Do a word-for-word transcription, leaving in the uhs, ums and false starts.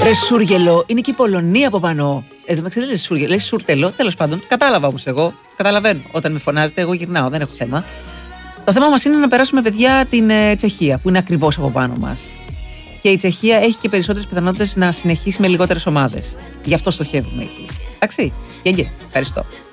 Ρε σούργελο, είναι και η Πολωνία από πάνω. Εδώ με ξέρετε, λέει σούργελο, λέει σούρτελο. Τέλος πάντων, κατάλαβα όμως εγώ. Καταλαβαίνω. Όταν με φωνάζετε, εγώ γυρνάω, δεν έχω θέμα. Το θέμα μας είναι να περάσουμε, παιδιά, την ε, Τσεχία, που είναι ακριβώς από πάνω μας. Και η Τσεχία έχει και περισσότερες πιθανότητες να συνεχίσει με λιγότερες ομάδες. Γι' αυτό στοχεύουμε εκεί. Εντάξει, γεγγε, ευχαριστώ.